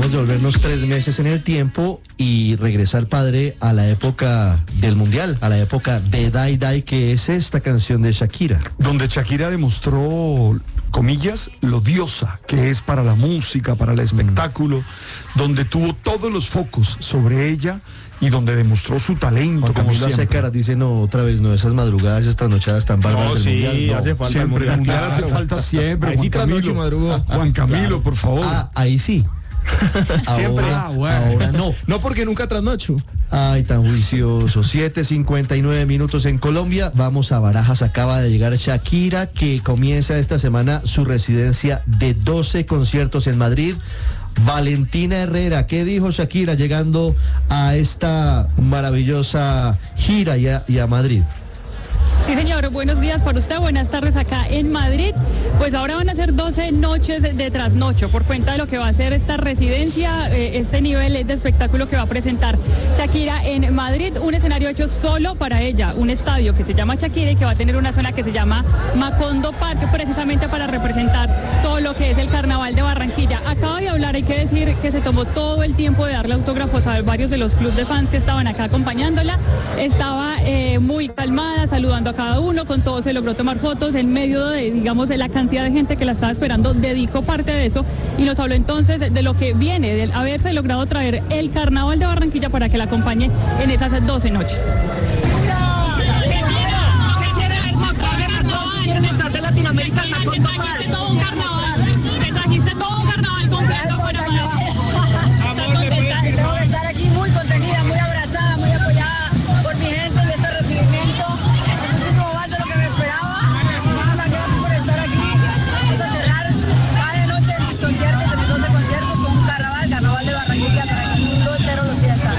Vamos a volvernos 3 meses en el tiempo y regresar, padre, a la época del Mundial, a la época de Dai Dai, que es esta canción de Shakira. Donde Shakira demostró, comillas, lo diosa que es para la música, para el espectáculo, donde tuvo todos los focos sobre ella y donde demostró su talento. Juan como Camilo hace siempre. caras, dice, no, otra vez no, esas madrugadas, esas trasnochadas tan bárbaras del Mundial. No, hace falta Siempre, el Mundial hace claro. falta siempre. Ahí Juan sí trasnocho Camilo. madrugo. Juan Camilo, Claro. por favor. Ah, ahí sí. Siempre. Ahora no. No, porque nunca trasnocho. Ay, tan juicioso. 7:59 minutos en Colombia. Vamos a Barajas. Acaba de llegar Shakira, que comienza esta semana su residencia de 12 conciertos en Madrid. Valentina Herrera, ¿qué dijo Shakira llegando a esta maravillosa gira y a Madrid? Sí, señor, buenos días para usted, buenas tardes acá en Madrid. Pues ahora van a ser 12 noches de trasnocho por cuenta de lo que va a ser esta residencia, este nivel de espectáculo que va a presentar Shakira en Madrid, un escenario hecho solo para ella, un estadio que se llama Shakira y que va a tener una zona que se llama Macondo Park, precisamente para representar todo lo que es el Carnaval de Barranquilla. Acaba de hablar, hay que decir que se tomó todo el tiempo de darle autógrafos a varios de los clubes de fans que estaban acá acompañándola. Estaba muy calmada, saludando a cada uno, con todos se logró tomar fotos en medio de, digamos, de la cantidad de gente que la estaba esperando. Dedicó parte de eso y nos habló entonces de lo que viene, de haberse logrado traer el Carnaval de Barranquilla para que la acompañe en esas 12 noches. Latinoamérica, te trajiste todo un carnaval, te trajiste todo un carnaval completo para Tengo que estar aquí muy contenida, muy abrazada, muy apoyada por mi gente de este recibimiento. Es muchísimo más de lo que me esperaba. Muchísimas gracias por estar aquí. Vamos a cerrar cada noche de mis conciertos, de mis 12 conciertos, con un carnaval de Barranquilla, para que el mundo entero lo sienta.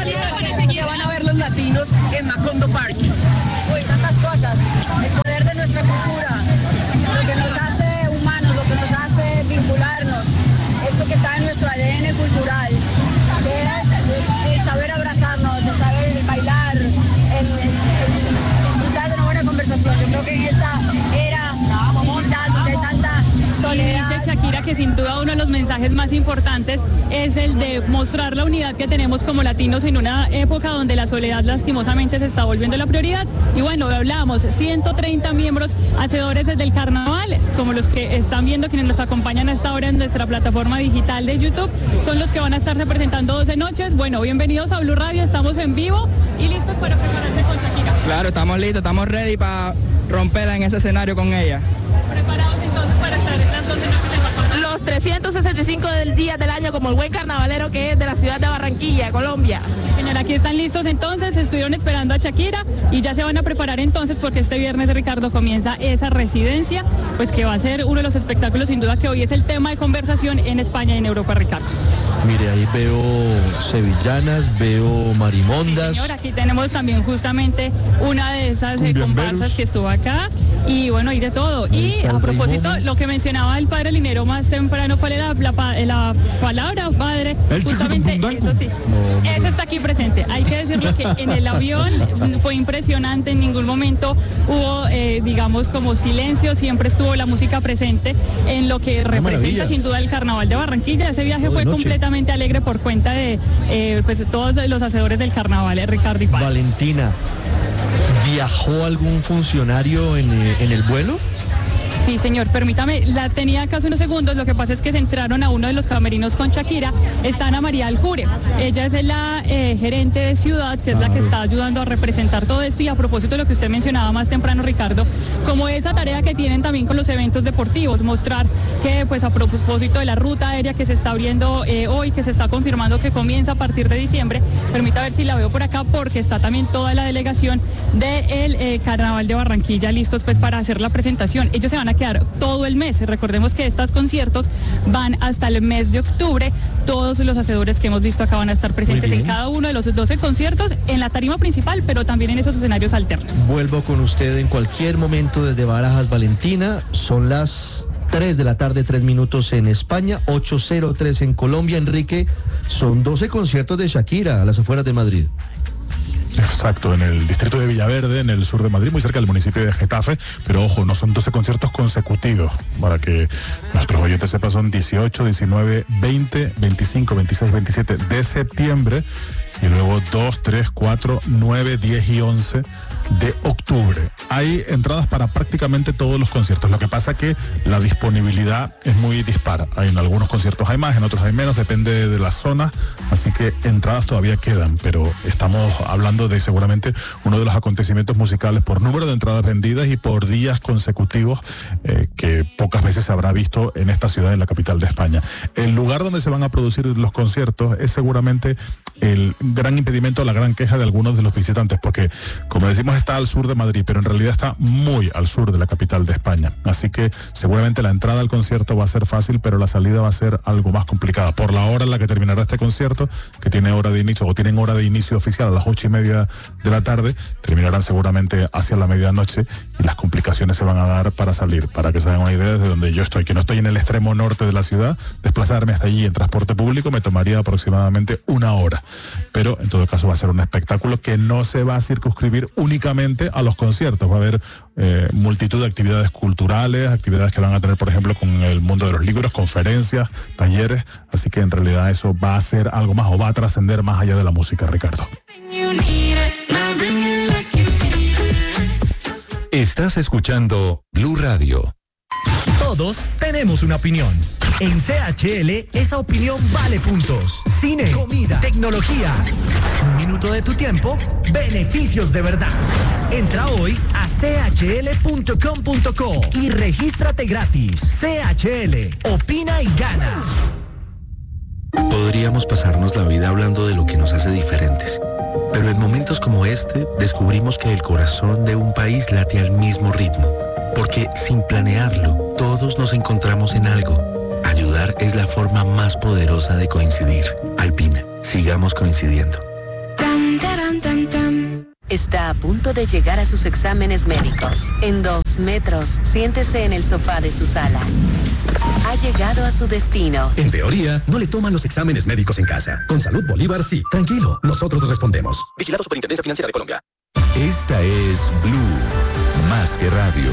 que van a ver los latinos en Macondo Park. Uy, tantas cosas. El poder de nuestra cultura, lo que nos hace humanos, lo que nos hace vincularnos, esto que está en nuestro ADN cultural, que es el saber abrazarnos, el saber bailar, el disfrutar de una buena conversación. Yo creo que en esta era donde hay tanta Y soledad. dice Shakira que sin duda uno de los mensajes más importantes es el de mostrar la unidad que tenemos como latinos en una época donde la soledad lastimosamente se está volviendo la prioridad. Y bueno, hablábamos, 130 miembros hacedores del carnaval, como los que están viendo, quienes nos acompañan hasta ahora en nuestra plataforma digital de YouTube, son los que van a estarse presentando 12 noches. Bueno, bienvenidos a Blue Radio, estamos en vivo y listos para prepararse con Shakira. Claro, estamos listos, estamos ready para romperla en ese escenario con ella. Preparados entonces para estar en las 12 noches en Macondo. Los 365 días del año, como el buen carnavalero que es de la ciudad de Barranquilla, Colombia. Señora, aquí están listos entonces, estuvieron esperando a Shakira y ya se van a preparar entonces porque este viernes, Ricardo, comienza esa residencia, pues que va a ser uno de los espectáculos sin duda que hoy es el tema de conversación en España y en Europa, Ricardo. Mire, ahí veo sevillanas, veo Sí, marimondas. señor, aquí tenemos también justamente una de esas comparsas que estuvo acá y bueno, hay de todo. Y está a el propósito, Rey Momo. lo que mencionaba el padre Linero más temprano, ¿cuál era la palabra, padre? El Justamente, chiquitupundalco. eso sí, ese está aquí presente. Hay que decirlo que en el avión fue impresionante, en ningún momento hubo, digamos, como silencio, siempre estuvo la música presente en lo que representa maravilla. sin duda el Carnaval de Barranquilla. Ese viaje Todo de fue noche. completamente alegre por cuenta de pues todos los hacedores del carnaval, Ricardo y Paz. Valentina, ¿viajó algún funcionario en el vuelo? Sí, señor, permítame, la tenía acá hace unos segundos, lo que pasa es que se entraron a uno de los camerinos con Shakira, está Ana María Aljure, ella es la gerente de ciudad, que es la que está ayudando a representar todo esto, y a propósito de lo que usted mencionaba más temprano, Ricardo, como esa tarea que tienen también con los eventos deportivos, mostrar que pues a propósito de la ruta aérea que se está abriendo hoy, que se está confirmando que comienza a partir de diciembre, permita ver si la veo por acá, porque está también toda la delegación del Carnaval de Barranquilla listos pues para hacer la presentación. Ellos se van a quedar todo el mes. Recordemos que estos conciertos van hasta el mes de octubre. Todos los hacedores que hemos visto acá van a estar presentes en cada uno de los 12 conciertos, en la tarima principal, pero también en esos escenarios alternos. Vuelvo con usted en cualquier momento desde Barajas, Valentina. Son las 3 de la tarde, 3 minutos en España, 8:03 en Colombia. Enrique, son 12 conciertos de Shakira a las afueras de Madrid. Exacto, en el distrito de Villaverde, en el sur de Madrid, muy cerca del municipio de Getafe, pero ojo, no son 12 conciertos consecutivos, para que nuestros oyentes sepan, son 18, 19, 20, 25, 26, 27 de septiembre, y luego 2, 3, 4, 9, 10 y 11 de octubre. Hay entradas para prácticamente todos los conciertos. Lo que pasa que la disponibilidad es muy dispar. En algunos conciertos hay más, en otros hay menos, depende de la zona. Así que entradas todavía quedan, pero estamos hablando de seguramente uno de los acontecimientos musicales por número de entradas vendidas y por días consecutivos que pocas veces se habrá visto en esta ciudad, en la capital de España. El lugar donde se van a producir los conciertos es seguramente el gran impedimento, la gran queja de algunos de los visitantes, porque, como decimos, está al sur de Madrid, pero en realidad está muy al sur de la capital de España. Así que seguramente la entrada al concierto va a ser fácil, pero la salida va a ser algo más complicada. Por la hora en la que terminará este concierto, que tiene hora de inicio, o tienen hora de inicio oficial a las 8:30 de la tarde, terminarán seguramente hacia la medianoche, y las complicaciones se van a dar para salir. Para que se den una idea, desde donde yo estoy, que no estoy en el extremo norte de la ciudad, desplazarme hasta allí en transporte público me tomaría aproximadamente 1 hora. Pero en todo caso va a ser un espectáculo que no se va a circunscribir únicamente a los conciertos. Va a haber multitud de actividades culturales, actividades que van a tener, por ejemplo, con el mundo de los libros, conferencias, talleres. Así que en realidad eso va a ser algo más, o va a trascender más allá de la música, Ricardo. Estás escuchando Blue Radio. Todos tenemos una opinión. En CHL, esa opinión vale puntos. Cine, comida, tecnología. Un minuto de tu tiempo, beneficios de verdad. Entra hoy a chl.com.co y regístrate gratis. CHL, opina y gana. Podríamos pasarnos la vida hablando de lo que nos hace diferentes. Pero en momentos como este, descubrimos que el corazón de un país late al mismo ritmo. Porque sin planearlo, todos nos encontramos en algo. Ayudar es la forma más poderosa de coincidir. Alpina, sigamos coincidiendo. Está a punto de llegar a sus exámenes médicos. En 2 metros, siéntese en el sofá de su sala. Ha llegado a su destino. En teoría, no le toman los exámenes médicos en casa. Con Salud Bolívar, sí. Tranquilo, nosotros respondemos. Vigilado Superintendencia Financiera de Colombia. Esta es Blue, más que radio.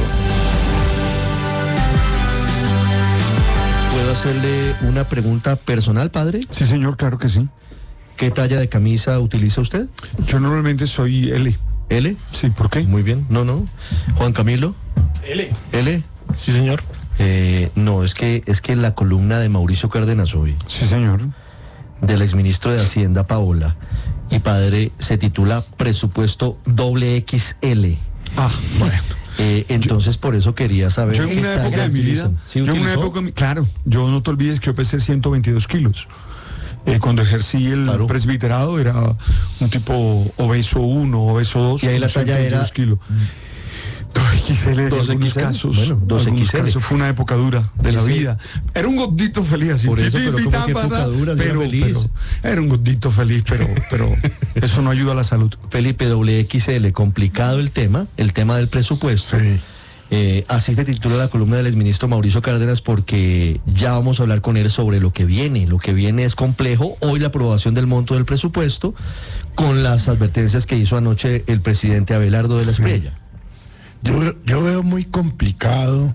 ¿Puedo hacerle una pregunta personal, padre? Sí, señor, claro que sí. ¿Qué talla de camisa utiliza usted? Yo normalmente soy L. ¿L? Sí, ¿por qué? Muy bien. No. Juan Camilo. L. ¿L? Sí, señor. No, es que la columna de Mauricio Cárdenas hoy, Sí, señor. del exministro de Hacienda Paola y padre, se titula Presupuesto XXL. Ah, bueno. Entonces por eso quería saber. Yo en una época de mi vida, claro, yo no te olvides que yo pesé 122 kilos. Cuando ejercí el presbiterado era un tipo obeso 1, obeso 2. Y ahí la talla era kilos. 2XL en algunos casos. Bueno, 2XL. Eso fue una época dura de la vida. Era un gordito feliz así. Por eso, pero ¿cómo que época dura? Pero era un gordito feliz, pero eso no ayuda a la salud. Felipe, XXL, complicado el tema del presupuesto. Sí. Así se titula la columna del exministro Mauricio Cárdenas, porque ya vamos a hablar con él sobre lo que viene. Lo que viene es complejo. Hoy la aprobación del monto del presupuesto, con las advertencias que hizo anoche el presidente Abelardo de la Espriella. Yo veo muy complicado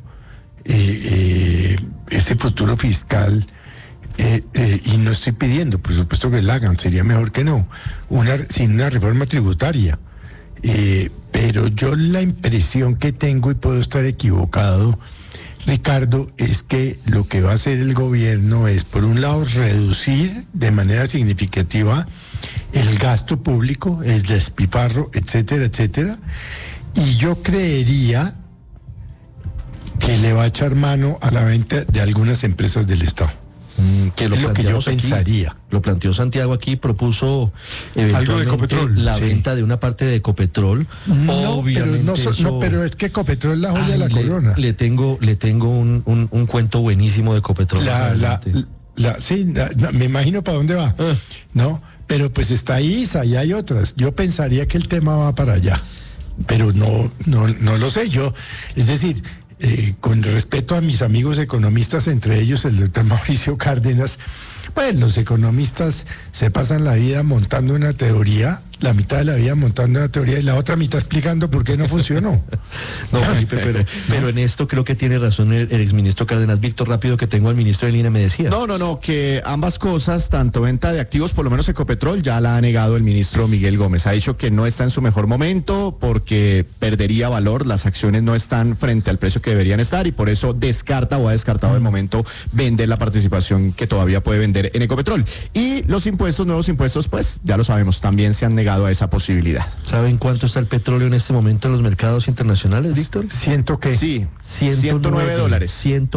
ese futuro fiscal y no estoy pidiendo, por supuesto, que la hagan, sería mejor que no, sin una reforma tributaria. Pero yo la impresión que tengo, y puedo estar equivocado, Ricardo, es que lo que va a hacer el gobierno es, por un lado, reducir de manera significativa el gasto público, el despifarro, etcétera, etcétera. Y yo creería que le va a echar mano a la venta de algunas empresas del Estado. Que lo que yo pensaría. Aquí, lo planteó Santiago aquí, propuso algo de Ecopetrol, la venta de una parte de Ecopetrol. Obviamente pero es que Ecopetrol es la joya de la corona. Le tengo un cuento buenísimo de Ecopetrol. Me imagino para dónde va. No, pero pues está ISA y hay otras. Yo pensaría que el tema va para allá, pero no lo sé yo. Es decir, con respeto a mis amigos economistas, entre ellos el doctor Mauricio Cárdenas, Pues los economistas se pasan la vida montando una teoría, la mitad de la vida montando una teoría y la otra mitad explicando por qué no funcionó. No, Felipe, pero en esto creo que tiene razón el exministro Cárdenas. Víctor, rápido, que tengo al ministro de línea, me decía. No, que ambas cosas, tanto venta de activos, por lo menos Ecopetrol, ya la ha negado el ministro Miguel Gómez. Ha dicho que no está en su mejor momento porque perdería valor, las acciones no están frente al precio que deberían estar y por eso descarta o ha descartado de momento vender la participación que todavía puede vender en Ecopetrol. Y los impuestos, nuevos impuestos, pues ya lo sabemos, también se han negado a esa posibilidad. ¿Saben cuánto está el petróleo en este momento en los mercados internacionales, Víctor? ¿Ciento qué? Sí, $109.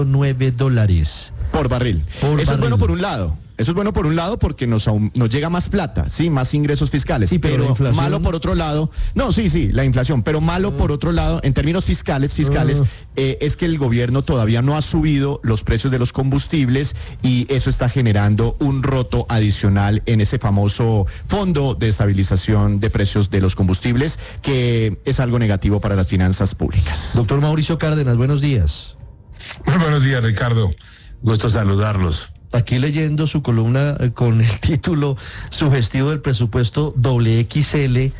$109 por barril. Eso es bueno por un lado. Eso es bueno por un lado porque nos llega más plata, sí, más ingresos fiscales. Sí, pero malo por otro lado. No, sí, la inflación. Pero malo por otro lado, en términos fiscales, es que el gobierno todavía no ha subido los precios de los combustibles y eso está generando un roto adicional en ese famoso fondo de estabilización de precios de los combustibles, que es algo negativo para las finanzas públicas. Doctor Mauricio Cárdenas, buenos días. Muy buenos días, Ricardo. Gusto saludarlos. Aquí leyendo su columna con el título Sugestivo del presupuesto XXL,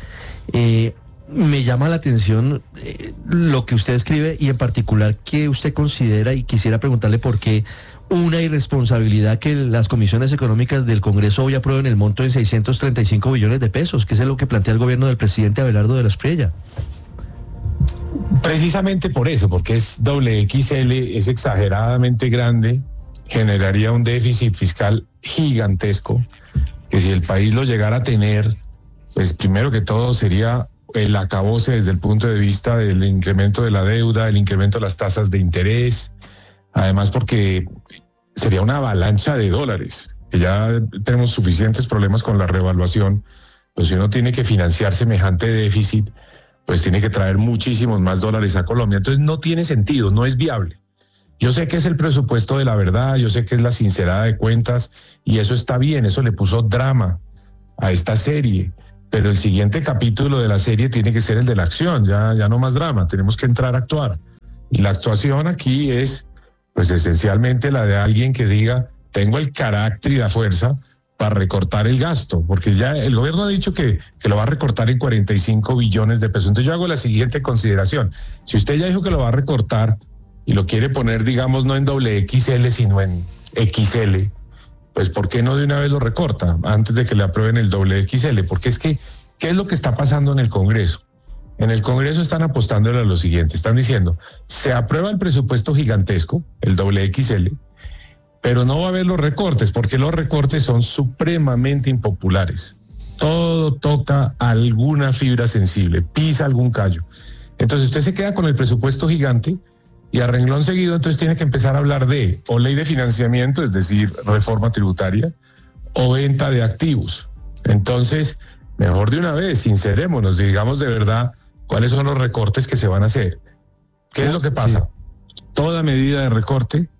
me llama la atención lo que usted escribe y en particular que usted considera, y quisiera preguntarle por qué una irresponsabilidad que las comisiones económicas del Congreso hoy aprueben el monto en 635 billones de pesos, que es lo que plantea el gobierno del presidente Abelardo de la Espriella. Precisamente por eso, porque es XXL, es exageradamente grande, generaría un déficit fiscal gigantesco, que si el país lo llegara a tener, pues primero que todo sería el acabose desde el punto de vista del incremento de la deuda, el incremento de las tasas de interés, además porque sería una avalancha de dólares, que ya tenemos suficientes problemas con la revaluación, pues si uno tiene que financiar semejante déficit, pues tiene que traer muchísimos más dólares a Colombia, entonces no tiene sentido, no es viable. Yo sé que es el presupuesto de la verdad, yo sé que es la sinceridad de cuentas y eso está bien, eso le puso drama a esta serie, pero el siguiente capítulo de la serie tiene que ser el de la acción, ya no más drama, tenemos que entrar a actuar. Y la actuación aquí es, pues esencialmente la de alguien que diga, tengo el carácter y la fuerza para recortar el gasto, porque ya el gobierno ha dicho que lo va a recortar en 45 billones de pesos. Entonces yo hago la siguiente consideración, si usted ya dijo que lo va a recortar, y lo quiere poner, digamos, no en XXL, sino en XL, pues ¿por qué no de una vez lo recorta antes de que le aprueben el XXL? Porque es que, ¿qué es lo que está pasando en el Congreso? En el Congreso están apostándole a lo siguiente, están diciendo, se aprueba el presupuesto gigantesco, el XXL, pero no va a haber los recortes, porque los recortes son supremamente impopulares. Todo toca alguna fibra sensible, pisa algún callo. Entonces usted se queda con el presupuesto gigante, y a renglón seguido entonces tiene que empezar a hablar de o ley de financiamiento, es decir, reforma tributaria, o venta de activos. Entonces, mejor de una vez, sincerémonos, digamos de verdad cuáles son los recortes que se van a hacer. ¿Qué es lo que pasa? Sí. Toda medida de recorte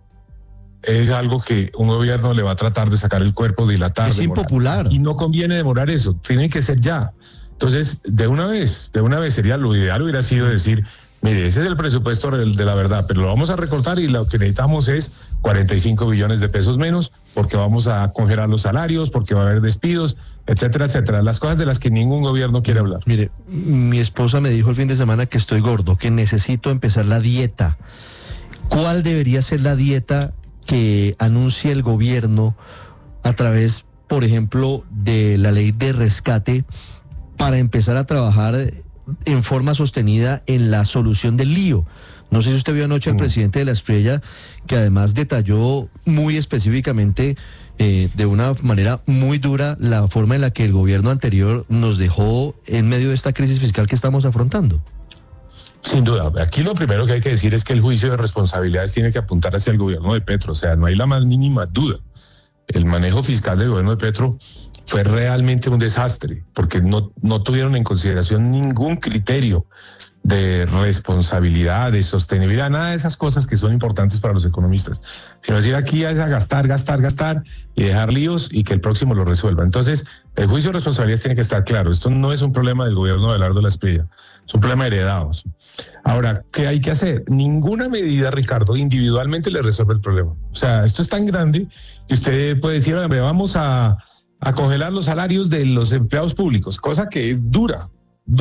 es algo que un gobierno le va a tratar de sacar el cuerpo, dilatar. Es impopular. Y no conviene demorar eso, tiene que ser ya. Entonces, de una vez sería lo ideal, hubiera sido decir, mire, ese es el presupuesto de la verdad, pero lo vamos a recortar y lo que necesitamos es 45 billones de pesos menos porque vamos a congelar los salarios, porque va a haber despidos, etcétera, etcétera. Las cosas de las que ningún gobierno quiere hablar. Mire, mi esposa me dijo el fin de semana que estoy gordo, que necesito empezar la dieta. ¿Cuál debería ser la dieta que anuncie el gobierno a través, por ejemplo, de la ley de rescate para empezar a trabajar en forma sostenida en la solución del lío? No sé si usted vio anoche al presidente de la Espriella, que además detalló muy específicamente, de una manera muy dura, la forma en la que el gobierno anterior nos dejó en medio de esta crisis fiscal que estamos afrontando. Sin duda, aquí lo primero que hay que decir es que el juicio de responsabilidades tiene que apuntar hacia el gobierno de Petro, o sea, no hay la más mínima duda. El manejo fiscal del gobierno de Petro fue realmente un desastre, porque no tuvieron en consideración ningún criterio de responsabilidad, de sostenibilidad, nada de esas cosas que son importantes para los economistas, sino decir aquí es a gastar y dejar líos y que el próximo lo resuelva. Entonces, el juicio de responsabilidades tiene que estar claro. Esto no es un problema del gobierno de Abelardo La Espriella, es un problema heredado. Ahora, ¿qué hay que hacer? Ninguna medida, Ricardo, individualmente le resuelve el problema. O sea, esto es tan grande que usted puede decir, hombre, vamos a congelar los salarios de los empleados públicos, cosa que es dura.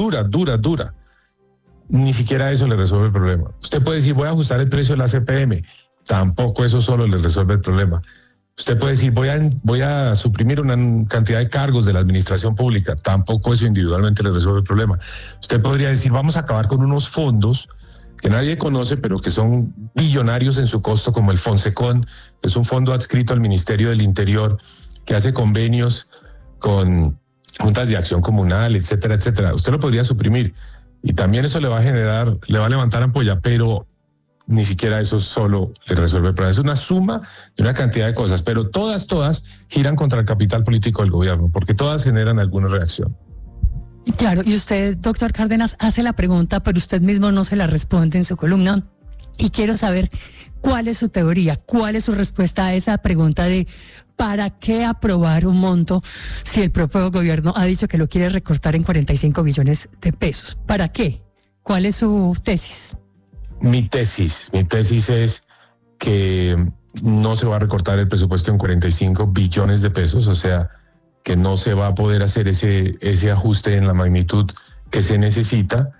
Ni siquiera eso le resuelve el problema. Usted puede decir, voy a ajustar el precio de la CPM. Tampoco eso solo le resuelve el problema. Usted puede decir, voy a suprimir una cantidad de cargos de la administración pública. Tampoco eso individualmente le resuelve el problema. Usted podría decir, vamos a acabar con unos fondos que nadie conoce, pero que son billonarios en su costo, como el Fonsecon, que es un fondo adscrito al Ministerio del Interior, que hace convenios con juntas de acción comunal, etcétera, etcétera. Usted lo podría suprimir. Y también eso le va a levantar ampolla, pero ni siquiera eso solo le resuelve el problema. Es una suma de una cantidad de cosas, pero todas giran contra el capital político del gobierno, porque todas generan alguna reacción. Claro, y usted, doctor Cárdenas, hace la pregunta, pero usted mismo no se la responde en su columna. Y quiero saber cuál es su teoría, cuál es su respuesta a esa pregunta de ¿para qué aprobar un monto si el propio gobierno ha dicho que lo quiere recortar en 45 billones de pesos? ¿Para qué? ¿Cuál es su tesis? Mi tesis es que no se va a recortar el presupuesto en 45 billones de pesos, o sea, que no se va a poder hacer ese ajuste en la magnitud que se necesita,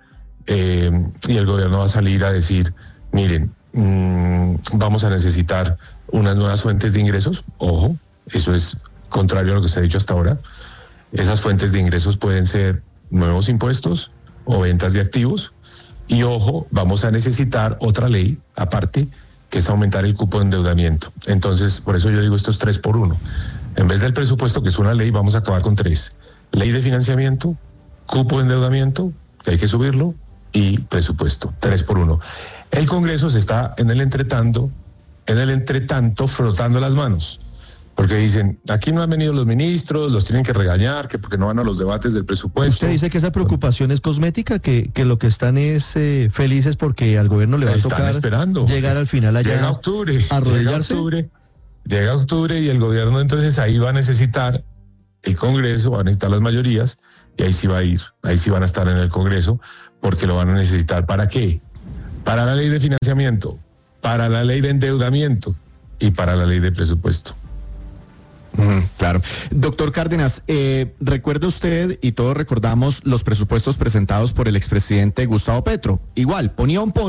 y el gobierno va a salir a decir, miren, vamos a necesitar unas nuevas fuentes de ingresos. Ojo, eso es contrario a lo que se ha dicho hasta ahora. Esas fuentes de ingresos pueden ser nuevos impuestos o ventas de activos. Y ojo, vamos a necesitar otra ley aparte, que es aumentar el cupo de endeudamiento. Entonces, por eso yo digo, esto es 3 por 1. En vez del presupuesto, que es una ley, vamos a acabar con 3. Ley de financiamiento, cupo de endeudamiento, que hay que subirlo, y presupuesto, 3 por 1. El Congreso se está en el entretanto frotando las manos, porque dicen, aquí no han venido los ministros, los tienen que regañar, que porque no van a los debates del presupuesto. ¿Usted dice que esa preocupación es cosmética, que lo que están es felices porque al gobierno le va a tocar llegar al final allá llega octubre, a arrodillarse? Llega octubre y el gobierno entonces ahí va a necesitar, el Congreso va a necesitar las mayorías, y ahí sí van a estar en el Congreso, porque lo van a necesitar. ¿Para qué? Para la ley de financiamiento, para la ley de endeudamiento y para la ley de presupuesto. Claro. Doctor Cárdenas, recuerda usted, y todos recordamos, los presupuestos presentados por el expresidente Gustavo Petro. Igual, ponía un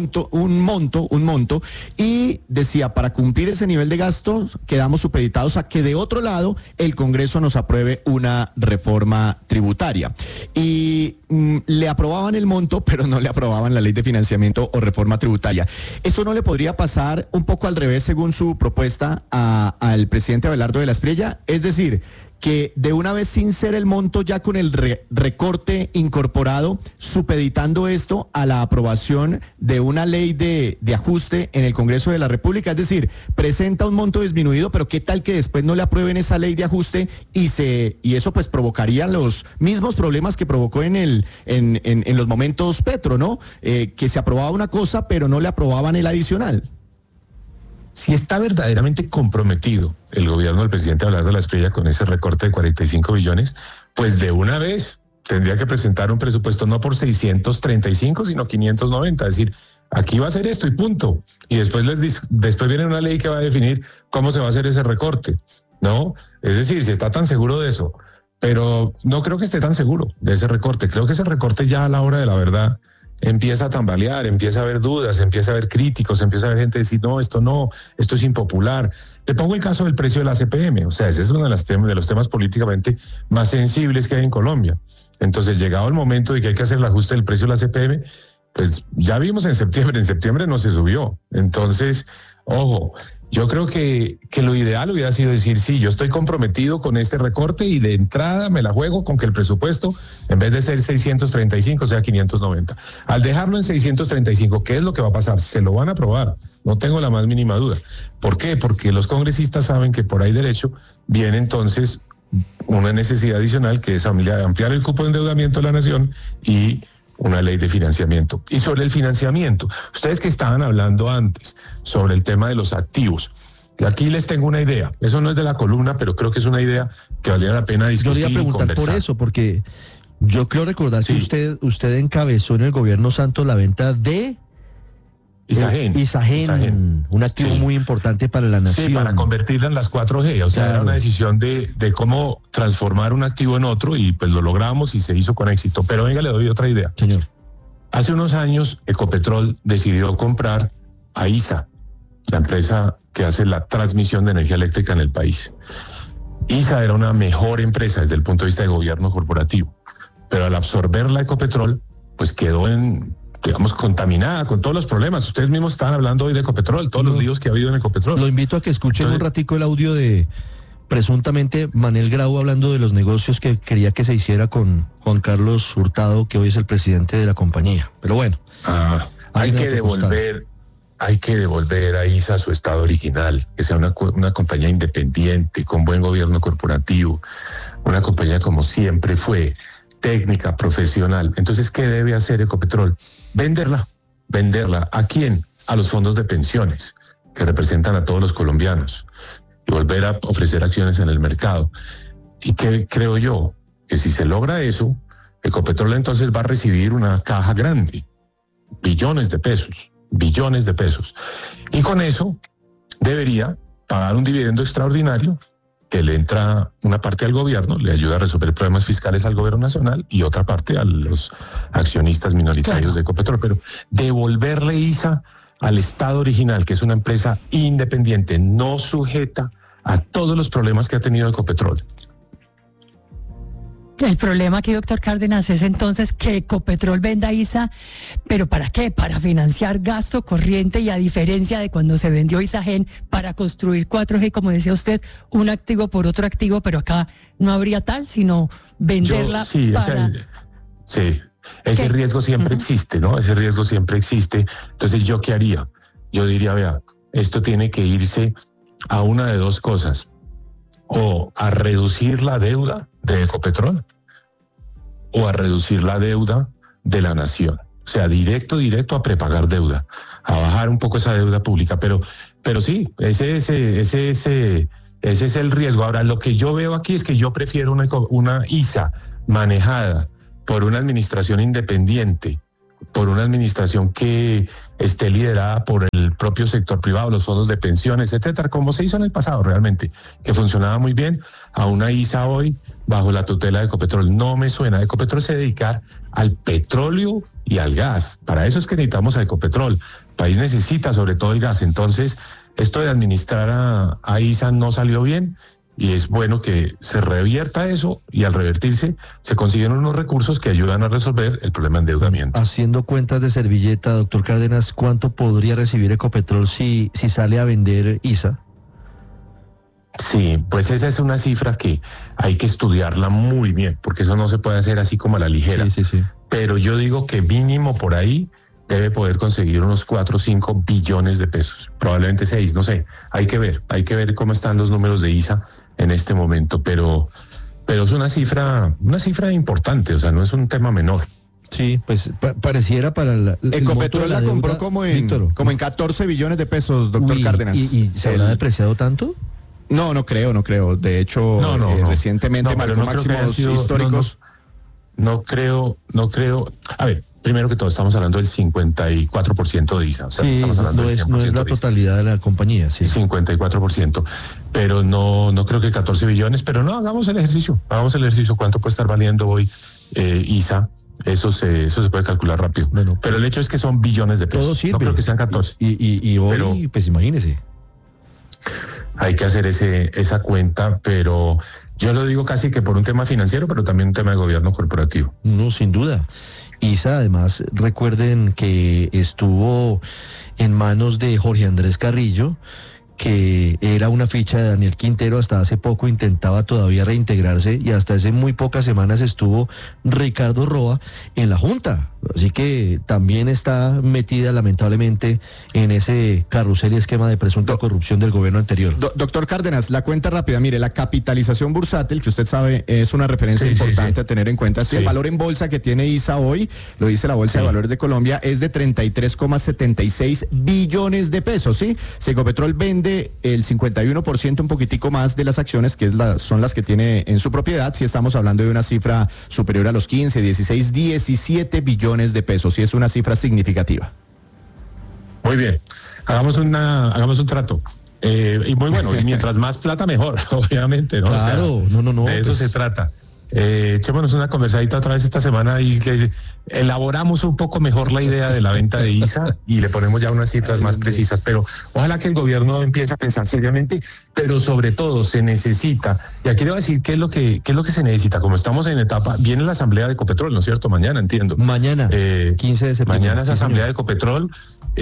monto, y decía, para cumplir ese nivel de gastos, quedamos supeditados a que de otro lado el Congreso nos apruebe una reforma tributaria. Y le aprobaban el monto, pero no le aprobaban la ley de financiamiento o reforma tributaria. ¿Esto no le podría pasar un poco al revés, según su propuesta, al presidente Abelardo de La Espriella? Es decir, que de una vez, sin ser el monto, ya con el recorte incorporado, supeditando esto a la aprobación de una ley de ajuste en el Congreso de la República. Es decir, presenta un monto disminuido, pero ¿qué tal que después no le aprueben esa ley de ajuste y eso pues provocaría los mismos problemas que provocó en los momentos Petro, ¿no? Que se aprobaba una cosa, pero no le aprobaban el adicional. Si está verdaderamente comprometido el gobierno del presidente Abelardo La Espriella con ese recorte de 45 billones, pues de una vez tendría que presentar un presupuesto no por 635, sino 590. Es decir, aquí va a ser esto y punto. Y después viene una ley que va a definir cómo se va a hacer ese recorte, ¿no? Es decir, si está tan seguro de eso. Pero no creo que esté tan seguro de ese recorte. Creo que ese recorte ya a la hora de la verdad empieza a tambalear, empieza a haber dudas, empieza a haber críticos, empieza a haber gente decir, no, esto es impopular. Le pongo el caso del precio de la CPM, o sea, ese es uno de los temas políticamente más sensibles que hay en Colombia. Entonces, llegado el momento de que hay que hacer el ajuste del precio de la CPM, pues ya vimos en septiembre no se subió. Entonces, ojo, yo creo que lo ideal hubiera sido decir, sí, yo estoy comprometido con este recorte y de entrada me la juego con que el presupuesto, en vez de ser 635, sea 590. Al dejarlo en 635, ¿qué es lo que va a pasar? Se lo van a aprobar, no tengo la más mínima duda. ¿Por qué? Porque los congresistas saben que por ahí derecho viene entonces una necesidad adicional, que es ampliar el cupo de endeudamiento de la nación y una ley de financiamiento. Y sobre el financiamiento, ustedes que estaban hablando antes sobre el tema de los activos, aquí les tengo una idea. Eso no es de la columna, pero creo que es una idea que valdría la pena discutir. Yo le iba a preguntar por eso, porque yo creo recordar que usted encabezó en el gobierno Santos la venta de Isagen, un activo muy importante para la nación. Sí, para convertirla en las 4G, o sea, era una decisión de cómo transformar un activo en otro y pues lo logramos y se hizo con éxito. Pero venga, le doy otra idea. Señor. Hace unos años Ecopetrol decidió comprar a ISA, la empresa que hace la transmisión de energía eléctrica en el país. ISA era una mejor empresa desde el punto de vista de gobierno corporativo, pero al absorberla Ecopetrol, pues quedó digamos, contaminada con todos los problemas. Ustedes mismos estaban hablando hoy de Ecopetrol, todos los líos que ha habido en Ecopetrol. Lo invito a que escuchen un ratico el audio de presuntamente Manel Grau hablando de los negocios que quería que se hiciera con Juan Carlos Hurtado, que hoy es el presidente de la compañía. Pero bueno. Hay que devolver a ISA su estado original, que sea una compañía independiente, con buen gobierno corporativo, una compañía como siempre fue, técnica, profesional. Entonces, ¿qué debe hacer Ecopetrol? Venderla. ¿A quién? A los fondos de pensiones, que representan a todos los colombianos, y volver a ofrecer acciones en el mercado. Y que creo yo que si se logra eso, Ecopetrol entonces va a recibir una caja grande, billones de pesos. Y con eso debería pagar un dividendo extraordinario que le entra una parte al gobierno, le ayuda a resolver problemas fiscales al gobierno nacional y otra parte a los accionistas minoritarios de Ecopetrol. Pero devolverle ISA al estado original, que es una empresa independiente, no sujeta a todos los problemas que ha tenido Ecopetrol. El problema aquí, doctor Cárdenas, es entonces que Ecopetrol venda ISA, ¿pero para qué? Para financiar gasto corriente, y a diferencia de cuando se vendió Isagen para construir 4G, como decía usted, un activo por otro activo, pero acá no habría tal, sino venderla ese riesgo siempre existe, ¿no? Ese riesgo siempre existe. Entonces, ¿yo qué haría? Yo diría, vea, esto tiene que irse a una de dos cosas: o a reducir la deuda de Ecopetrol o a reducir la deuda de la nación. O sea, directo a prepagar deuda, a bajar un poco esa deuda pública. Pero sí, ese es el riesgo. Ahora, lo que yo veo aquí es que yo prefiero una ISA manejada por una administración independiente, por una administración que esté liderada por el propio sector privado, los fondos de pensiones, etcétera, como se hizo en el pasado realmente, que funcionaba muy bien, a una ISA hoy bajo la tutela de Ecopetrol. No me suena. Ecopetrol se dedica al petróleo y al gas. Para eso es que necesitamos a Ecopetrol. El país necesita sobre todo el gas. Entonces, esto de administrar a ISA no salió bien, y es bueno que se revierta eso, y al revertirse se consiguen unos recursos que ayudan a resolver el problema de endeudamiento. Haciendo cuentas de servilleta, doctor Cárdenas, ¿cuánto podría recibir Ecopetrol si sale a vender ISA? Sí, pues esa es una cifra que hay que estudiarla muy bien, porque eso no se puede hacer así como a la ligera. Sí. Pero yo digo que mínimo por ahí debe poder conseguir unos 4 o 5 billones de pesos, probablemente 6, no sé. Hay que ver cómo están los números de ISA en este momento, pero es una cifra importante, o sea, no es un tema menor. Sí, pues pareciera para Ecopetrol la compró como en 14 billones de pesos, doctor Cárdenas. ¿Y se habrá depreciado tanto? No creo. De hecho, recientemente marcó máximos históricos. No creo. A ver, primero que todo, estamos hablando del 54% de ISA. O sea, estamos hablando no es la totalidad de la compañía, sí. 54%. Pero no creo que 14 billones, pero no, hagamos el ejercicio. ¿Cuánto puede estar valiendo hoy ISA? Eso se puede calcular rápido. Bueno, pero el hecho es que son billones de pesos. Todo sirve. No creo que sean 14. Y hoy, pues imagínese. Hay que hacer esa cuenta, pero yo lo digo casi que por un tema financiero, pero también un tema de gobierno corporativo. No, sin duda. ISA, además, recuerden que estuvo en manos de Jorge Andrés Carrillo, que era una ficha de Daniel Quintero, hasta hace poco intentaba todavía reintegrarse y hasta hace muy pocas semanas estuvo Ricardo Roa en la Junta. Así que también está metida lamentablemente en ese carrusel y esquema de presunta corrupción del gobierno anterior. Doctor Cárdenas, la cuenta rápida, mire, la capitalización bursátil, que usted sabe es una referencia importante a tener en cuenta. El valor en bolsa que tiene ISA hoy, lo dice la Bolsa de Valores de Colombia, es de 33,76 billones de pesos, ¿sí? Si Ecopetrol vende el 51%, un poquitico más de las acciones, que son las que tiene en su propiedad, si estamos hablando de una cifra superior a los 15, 16, 17 billones de pesos, y es una cifra significativa. Muy bien, hagamos un trato. Y muy bueno, y mientras más plata mejor, obviamente, ¿no? Claro, o sea, no. De eso se trata. Echémonos una conversadita otra vez esta semana y elaboramos un poco mejor la idea de la venta de ISA y le ponemos ya unas cifras más precisas, pero ojalá que el gobierno empiece a pensar seriamente, pero sobre todo se necesita, y aquí le voy a decir qué es lo que se necesita, como estamos en etapa, viene la asamblea de Ecopetrol, ¿no es cierto? Mañana, entiendo. Mañana, 15 de septiembre. Mañana es asamblea de Ecopetrol.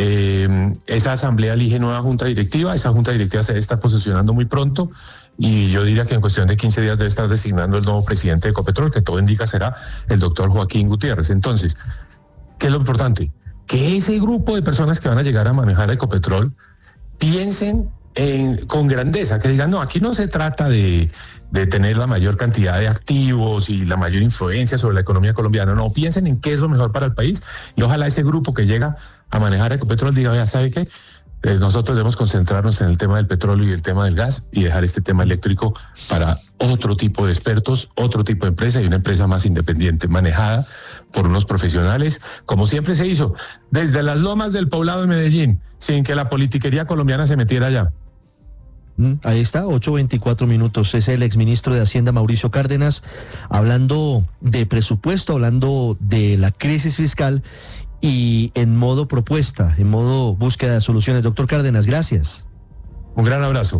Esa asamblea elige nueva junta directiva, esa junta directiva se debe estar posicionando muy pronto y yo diría que en cuestión de 15 días debe estar designando el nuevo presidente de Ecopetrol, que todo indica será el doctor Joaquín Gutiérrez. Entonces, ¿qué es lo importante? Que ese grupo de personas que van a llegar a manejar Ecopetrol piensen con grandeza, que digan, no, aquí no se trata de tener la mayor cantidad de activos y la mayor influencia sobre la economía colombiana, no, piensen en qué es lo mejor para el país y ojalá ese grupo que llega a manejar Ecopetrol diga, vea, ¿sabe qué? Nosotros debemos concentrarnos en el tema del petróleo y el tema del gas y dejar este tema eléctrico para otro tipo de expertos, otro tipo de empresa y una empresa más independiente, manejada por unos profesionales, como siempre se hizo, desde las lomas del poblado de Medellín, sin que la politiquería colombiana se metiera allá. Ahí está, 8:24 minutos. Es el exministro de Hacienda, Mauricio Cárdenas, hablando de presupuesto, hablando de la crisis fiscal y en modo propuesta, en modo búsqueda de soluciones. Doctor Cárdenas, gracias. Un gran abrazo.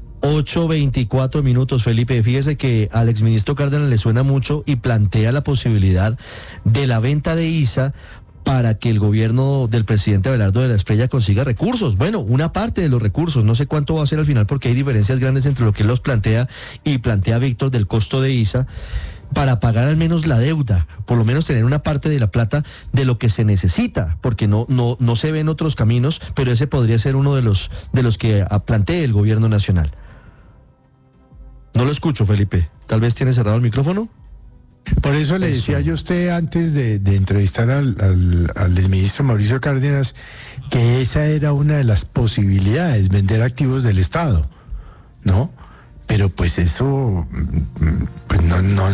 8:24 minutos, Felipe. Fíjese que al exministro Cárdenas le suena mucho y plantea la posibilidad de la venta de ISA para que el gobierno del presidente Abelardo de la Espriella consiga recursos. Bueno, una parte de los recursos, no sé cuánto va a ser al final porque hay diferencias grandes entre lo que él los plantea y plantea Víctor del costo de ISA, para pagar al menos la deuda, por lo menos tener una parte de la plata de lo que se necesita, porque no se ven otros caminos, pero ese podría ser uno de los que plantee el gobierno nacional. No lo escucho, Felipe. ¿Tal vez tiene cerrado el micrófono? Por eso le decía yo a usted antes de entrevistar al exministro Mauricio Cárdenas que esa era una de las posibilidades, vender activos del Estado, ¿no? Pero pues eso pues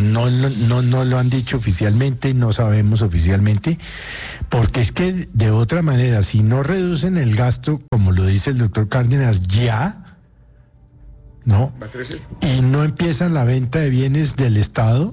no lo han dicho oficialmente, no sabemos oficialmente, porque es que de otra manera, si no reducen el gasto, como lo dice el doctor Cárdenas, ya, ¿no? Va a crecer. Y no empiezan la venta de bienes del Estado,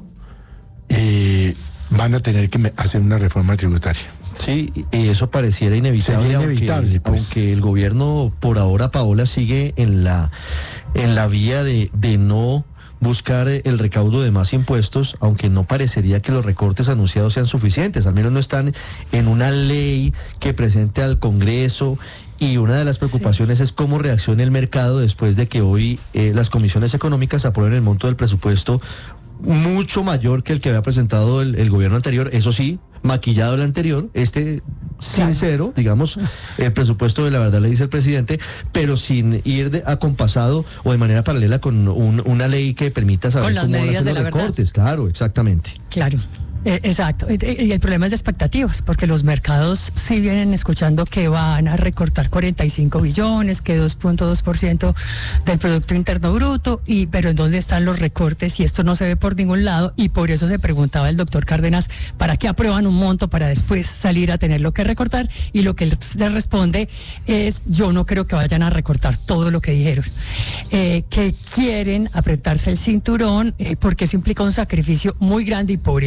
van a tener que hacer una reforma tributaria. Sí, y eso pareciera inevitable. Sería inevitable, aunque el gobierno por ahora, Paola, sigue en la vía de no buscar el recaudo de más impuestos, aunque no parecería que los recortes anunciados sean suficientes, al menos no están en una ley que presente al Congreso. Y una de las preocupaciones es cómo reacciona el mercado después de que hoy las comisiones económicas aprueben el monto del presupuesto mucho mayor que el que había presentado el gobierno anterior, eso sí, maquillado el anterior, sincero, digamos, el presupuesto de la verdad le dice el presidente, pero sin ir acompasado o de manera paralela con una ley que permita saber con las cómo van a medidas ser de los la recortes. Claro, exactamente. Claro. Exacto, y el problema es de expectativas, porque los mercados sí vienen escuchando que van a recortar 45 billones, que 2.2% del Producto Interno Bruto, pero ¿en dónde están los recortes? Y esto no se ve por ningún lado, y por eso se preguntaba el doctor Cárdenas, ¿para qué aprueban un monto para después salir a tenerlo que recortar? Y lo que él se responde es, yo no creo que vayan a recortar todo lo que dijeron, que quieren apretarse el cinturón, porque eso implica un sacrificio muy grande, y por eso plantea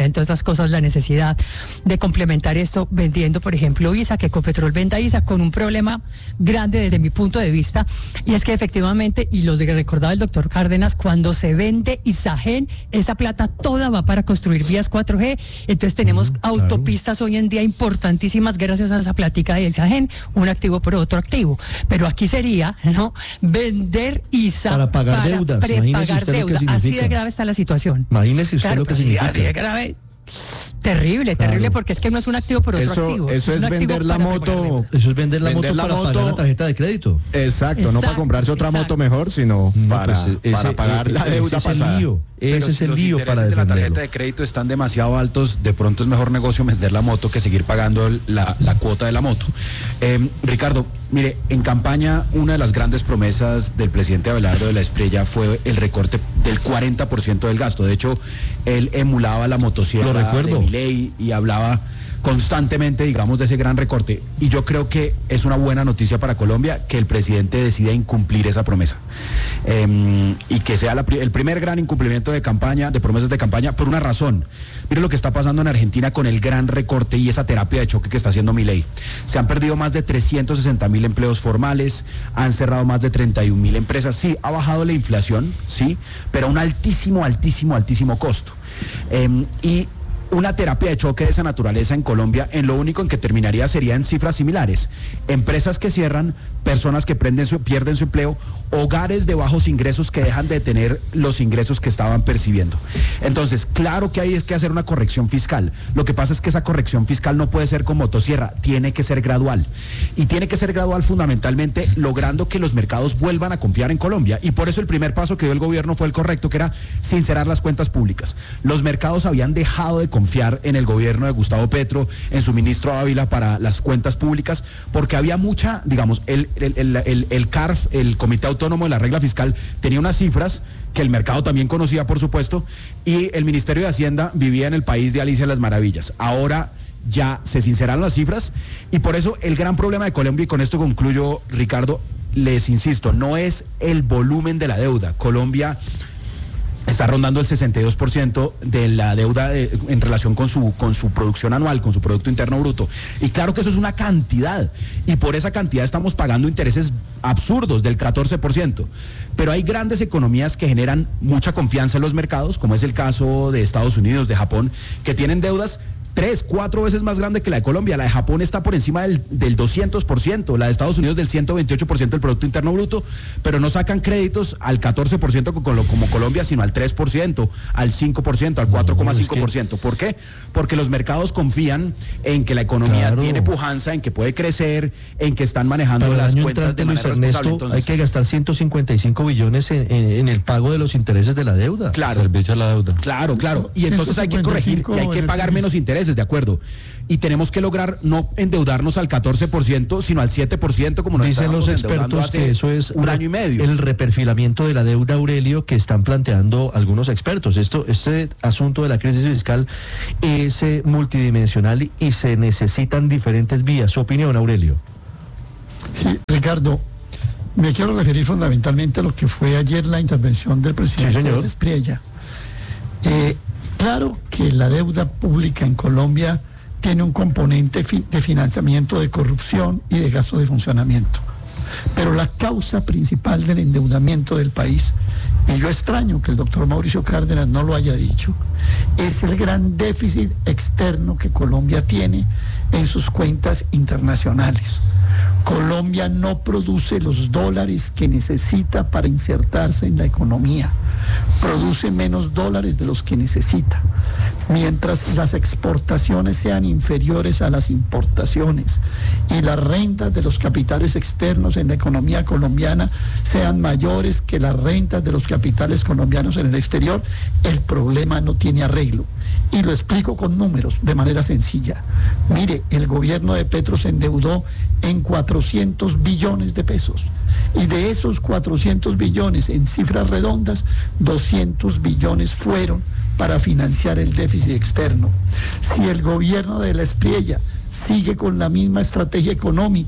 plantea, entre otras cosas, la necesidad de complementar esto vendiendo, por ejemplo, ISA, que Ecopetrol venda ISA, con un problema grande desde mi punto de vista, y es que efectivamente, y lo recordaba el doctor Cárdenas, cuando se vende Isagen, esa plata toda va para construir vías 4G, entonces tenemos autopistas hoy en día importantísimas gracias a esa plática de Isagen, un activo por otro activo, pero aquí sería, ¿no?, vender ISA para pagar deudas, prepagar deuda, así de grave está la situación. Imagínese usted lo que significa. Así de grave. Terrible, porque es que no es un activo por otro activo. Eso es vender la moto. Eso es vender la moto para pagar la tarjeta de crédito. Exacto, no para comprarse otra moto mejor, sino para pagar la deuda pasada. Ese es el lío para defenderlo. De la tarjeta de crédito están demasiado altos, de pronto es mejor negocio vender la moto que seguir pagando la cuota de la moto. Ricardo, mire, en campaña una de las grandes promesas del presidente Abelardo de la Espriella fue el recorte del 40% del gasto. De hecho, él emulaba la motosierra de Milei y hablaba constantemente, digamos, de ese gran recorte. Y yo creo que es una buena noticia para Colombia que el presidente decida incumplir esa promesa. Y que sea el primer gran incumplimiento de campaña, de promesas de campaña, por una razón. Mire lo que está pasando en Argentina con el gran recorte y esa terapia de choque que está haciendo Milei. Se han perdido más de 360.000 empleos formales, han cerrado más de 31.000 empresas. Sí, ha bajado la inflación, sí, pero a un altísimo costo. Y una terapia de choque de esa naturaleza en Colombia, en lo único en que terminaría sería en cifras similares. Empresas que cierran, personas que pierden su empleo, hogares de bajos ingresos que dejan de tener los ingresos que estaban percibiendo. Entonces, claro que hay que hacer una corrección fiscal. Lo que pasa es que esa corrección fiscal no puede ser con motosierra, tiene que ser gradual. Y tiene que ser gradual fundamentalmente logrando que los mercados vuelvan a confiar en Colombia. Y por eso el primer paso que dio el gobierno fue el correcto, que era sincerar las cuentas públicas. Los mercados habían dejado de confiar en el gobierno de Gustavo Petro, en su ministro Ávila para las cuentas públicas, porque había mucha, digamos, el CARF, el Comité Autónomo de la Regla Fiscal, tenía unas cifras que el mercado también conocía, por supuesto, y el Ministerio de Hacienda vivía en el país de Alicia en las Maravillas. Ahora ya se sinceraron las cifras y por eso el gran problema de Colombia, y con esto concluyo, Ricardo, les insisto, no es el volumen de la deuda. Colombia está rondando el 62% de la deuda en relación con su producción anual, con su Producto Interno Bruto. Y claro que eso es una cantidad, y por esa cantidad estamos pagando intereses absurdos del 14%. Pero hay grandes economías que generan mucha confianza en los mercados, como es el caso de Estados Unidos, de Japón, que tienen deudas 3, 4 veces más grande que la de Colombia. La de Japón está por encima del 200%, la de Estados Unidos del 128% del Producto Interno Bruto, pero no sacan créditos al 14% como Colombia, sino al 3%, al 5%, al 4,5%. ¿Por qué? Porque los mercados confían en que la economía tiene pujanza, en que puede crecer, en que están manejando las cuentas de manera responsable. Entonces, hay que gastar 155 billones en el pago de los intereses de la deuda. Claro. Servicio a la deuda. Claro. Y entonces hay que corregir y hay que pagar menos intereses. De acuerdo, y tenemos que lograr no endeudarnos al 14%, sino al 7%, como nos dicen los expertos, que eso es un año y medio. El reperfilamiento de la deuda, Aurelio, que están planteando algunos expertos. Este asunto de la crisis fiscal es multidimensional y se necesitan diferentes vías. ¿Su opinión, Aurelio? Sí, Ricardo, me quiero referir fundamentalmente a lo que fue ayer la intervención del presidente de la Espriella. Claro que la deuda pública en Colombia tiene un componente de financiamiento de corrupción y de gasto de funcionamiento. Pero la causa principal del endeudamiento del país, y yo extraño que el doctor Mauricio Cárdenas no lo haya dicho, es el gran déficit externo que Colombia tiene en sus cuentas internacionales. Colombia no produce los dólares que necesita para insertarse en la economía. Produce menos dólares de los que necesita. Mientras las exportaciones sean inferiores a las importaciones y las rentas de los capitales externos en la economía colombiana sean mayores que las rentas de los capitales colombianos en el exterior, el problema no tiene arreglo. Y lo explico con números, de manera sencilla. Mire, el gobierno de Petro se endeudó en 400 billones de pesos. Y de esos 400 billones, en cifras redondas, 200 billones fueron para financiar el déficit externo. Si el gobierno de la Espriella sigue con la misma estrategia económica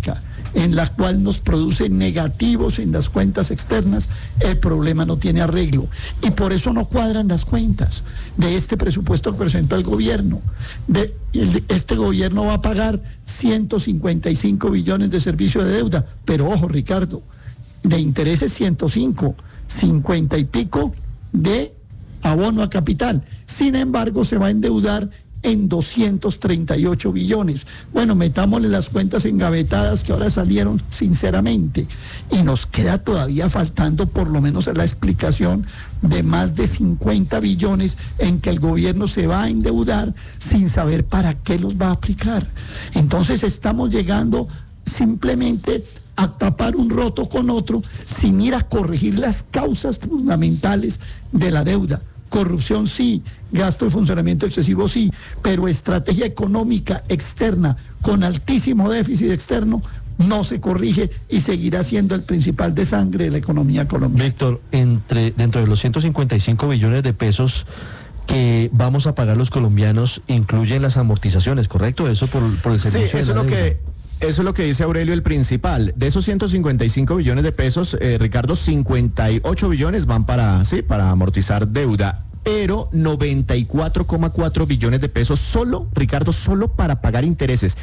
en la cual nos produce negativos en las cuentas externas, el problema no tiene arreglo. Y por eso no cuadran las cuentas de este presupuesto que presentó el gobierno. Este gobierno va a pagar 155 billones de servicio de deuda, pero ojo, Ricardo, de intereses 105, 50 y pico de abono a capital. Sin embargo, se va a endeudar en 238 billones. Bueno, metámosle las cuentas engavetadas que ahora salieron sinceramente, y nos queda todavía faltando por lo menos la explicación de más de 50 billones en que el gobierno se va a endeudar sin saber para qué los va a aplicar. Entonces estamos llegando simplemente a tapar un roto con otro sin ir a corregir las causas fundamentales de la deuda. Corrupción sí, gasto de funcionamiento excesivo sí, pero estrategia económica externa con altísimo déficit externo no se corrige y seguirá siendo el principal desangre de la economía colombiana. Víctor, dentro de los 155 billones de pesos que vamos a pagar los colombianos, incluyen las amortizaciones, ¿correcto? Eso por el servicio. Sí, eso es lo que dice Aurelio, el principal. De esos 155 billones de pesos, Ricardo, 58 billones van para amortizar deuda, pero 94,4 billones de pesos solo, Ricardo, solo para pagar intereses.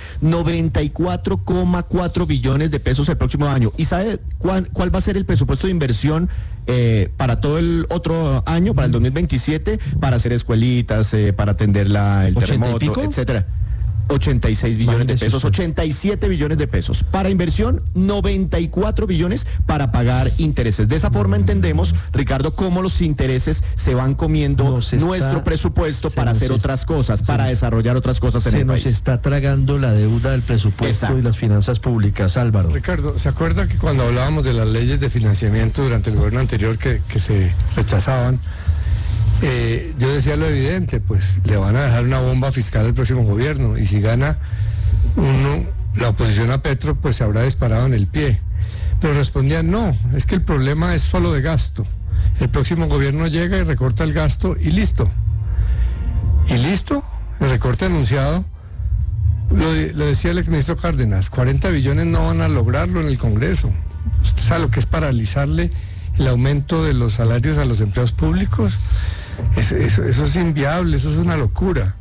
94,4 billones de pesos el próximo año. ¿Y sabe cuál va a ser el presupuesto de inversión para todo el otro año, para el 2027, para hacer escuelitas, para atender el terremoto, etcétera? 86 billones de pesos, 87 billones de pesos. Para inversión, 94 billones para pagar intereses. De esa forma entendemos, Ricardo, cómo los intereses se van comiendo nuestro presupuesto para hacer otras cosas, para desarrollar otras cosas en el país. Se nos está tragando la deuda del presupuesto y las finanzas públicas. Álvaro. Ricardo, ¿se acuerda que cuando hablábamos de las leyes de financiamiento durante el gobierno anterior que se rechazaban? Yo decía lo evidente, pues le van a dejar una bomba fiscal al próximo gobierno, y si gana la oposición a Petro, pues se habrá disparado en el pie. Pero respondían, no, es que el problema es solo de gasto. El próximo gobierno llega y recorta el gasto y listo. Y listo, el recorte anunciado, lo decía el exministro Cárdenas, 40 billones no van a lograrlo en el Congreso. ¿Usted sabe lo que es paralizarle el aumento de los salarios a los empleados públicos? Eso es inviable, eso es una locura.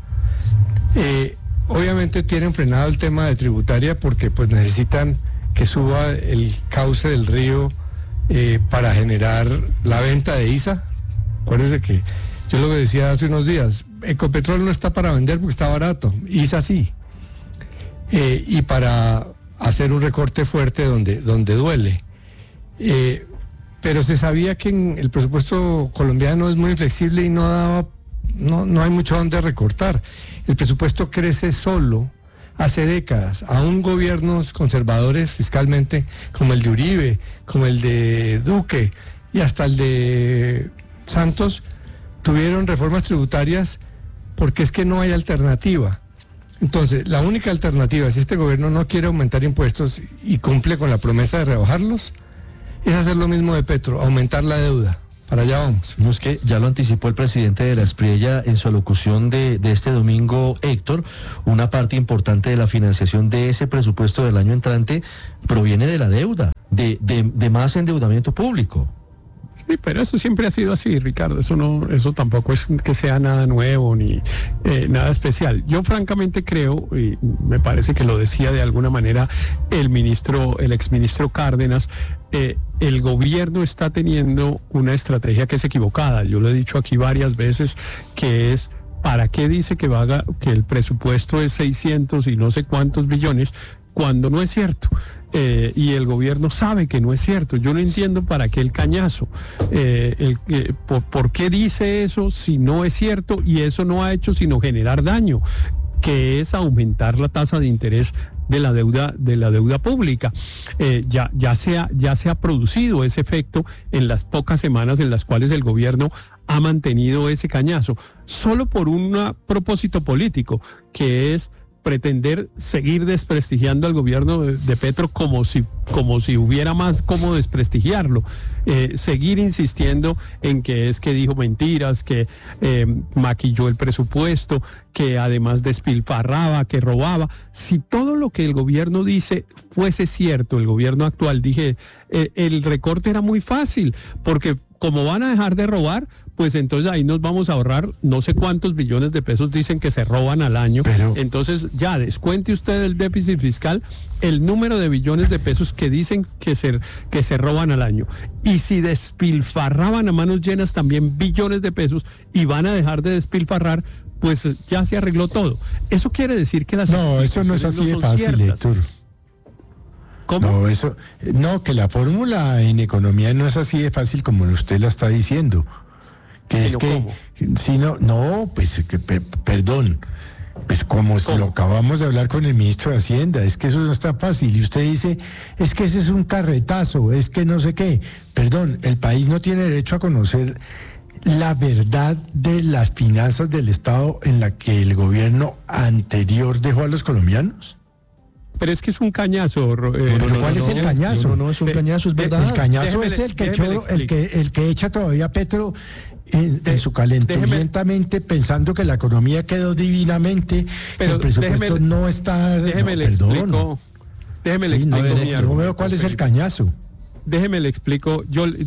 Obviamente tienen frenado el tema de tributaria porque pues necesitan que suba el cauce del río para generar la venta de ISA. Acuérdense que yo lo que decía hace unos días, Ecopetrol no está para vender porque está barato, ISA sí. Y para hacer un recorte fuerte donde duele. Pero se sabía que en el presupuesto colombiano es muy inflexible y no hay mucho donde recortar. El presupuesto crece solo hace décadas. Aún gobiernos conservadores fiscalmente, como el de Uribe, como el de Duque y hasta el de Santos, tuvieron reformas tributarias porque es que no hay alternativa. Entonces, la única alternativa, si este gobierno no quiere aumentar impuestos y cumple con la promesa de rebajarlos, es hacer lo mismo de Petro, aumentar la deuda. Para allá vamos. No, es que ya lo anticipó el presidente de la Espriella en su alocución de este domingo, Héctor. Una parte importante de la financiación de ese presupuesto del año entrante proviene de la deuda, de más endeudamiento público. Sí, pero eso siempre ha sido así, Ricardo. Eso tampoco es que sea nada nuevo ni nada especial. Yo francamente creo, y me parece que lo decía de alguna manera el exministro Cárdenas, el gobierno está teniendo una estrategia que es equivocada. Yo lo he dicho aquí varias veces, que es: ¿para qué dice que el presupuesto es 600 y no sé cuántos billones cuando no es cierto? Y el gobierno sabe que no es cierto. Yo no entiendo para qué el cañazo. ¿Por qué dice eso si no es cierto? Y eso no ha hecho sino generar daño, que es aumentar la tasa de interés de la deuda pública. Ya se ha producido ese efecto en las pocas semanas en las cuales el gobierno ha mantenido ese cañazo, solo por un propósito político, que es pretender seguir desprestigiando al gobierno de Petro como si hubiera más cómo desprestigiarlo, seguir insistiendo en que es que dijo mentiras, que maquilló el presupuesto, que además despilfarraba, que robaba. Si todo lo que el gobierno dice fuese cierto, el gobierno actual, el recorte era muy fácil, porque como van a dejar de robar, pues entonces ahí nos vamos a ahorrar no sé cuántos billones de pesos dicen que se roban al año. Entonces ya descuente usted el déficit fiscal, el número de billones de pesos que dicen que se roban al año. Y si despilfarraban a manos llenas también billones de pesos y van a dejar de despilfarrar, pues ya se arregló todo. Eso quiere decir que las eso no es así de fácil, Héctor. ¿Cómo? No, que la fórmula en economía no es así de fácil como usted la está diciendo. Perdón, pues como lo acabamos de hablar con el ministro de Hacienda, es que eso no está fácil. Y usted dice, es que ese es un carretazo, es que no sé qué. Perdón, el país no tiene derecho a conocer la verdad de las finanzas del Estado en la que el gobierno anterior dejó a los colombianos. Pero es que es un cañazo. ¿Pero cuál es el cañazo? No es un cañazo, es verdad. El cañazo es el que echa todavía Petro en su calenturientamente, pensando que la economía quedó divinamente, el presupuesto no está... Déjeme le explico. No veo cuál es el cañazo. Déjeme le explico